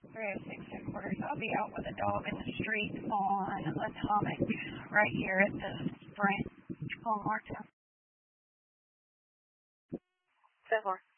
306 headquarters. I'll be out with a dog in the street on Atomic right here at the Sprint on Marta. 10-4.